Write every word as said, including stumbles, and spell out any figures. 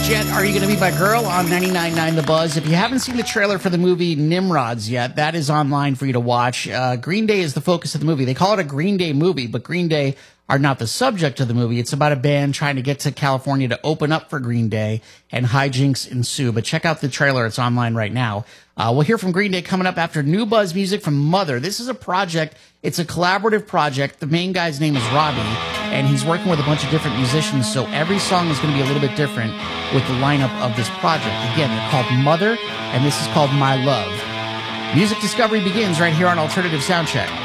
Jet, Are You Gonna Be My Girl on ninety-nine point nine The Buzz. If you haven't seen the trailer for the movie Nimrods yet, that is online for you to watch. Uh, Green Day is the focus of the movie. They call it a Green Day movie, but Green Day are not the subject of the movie. It's about a band trying to get to California to open up for Green Day, and hijinks ensue. But check out the trailer. It's online right now. Uh, we'll hear from Green Day coming up after new Buzz music from Mother. This is a project. It's a collaborative project. The main guy's name is Robbie, and he's working with a bunch of different musicians, so every song is going to be a little bit different with the lineup of this project. Again, they're called Mother, and this is called My Love. Music discovery begins right here on Alternative Soundcheck.